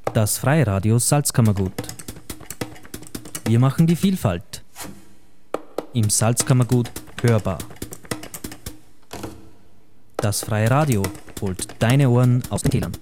Das Freiradio Salzkammergut. Wir machen die Vielfalt im Salzkammergut hörbar. Das Freie Radio holt deine Ohren aus den Tälern.